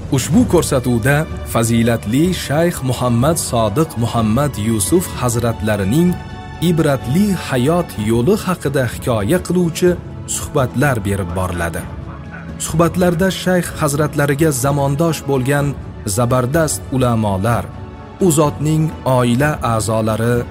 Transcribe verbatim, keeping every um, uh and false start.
Ushbu ko'rsatuvda fazilatli Shayx Muhammad Sodiq Muhammad Yusuf hazratlarining ibratli hayot yo'li haqida hikoya qiluvchi suhbatlar berib boriladi. Suhbatlarda Shayx hazratlariga zamondosh bo'lgan zabardast ulamolar, u zotning oila a'zolari